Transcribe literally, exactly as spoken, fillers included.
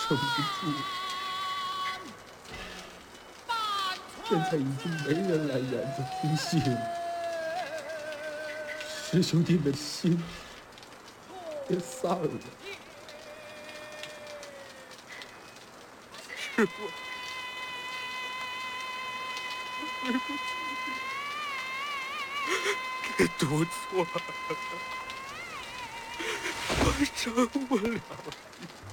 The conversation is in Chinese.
撑不住了。现在已经没人来园子听戏了，师兄弟们心也散了。 师傅，对不起，给读错了，我饶不了你。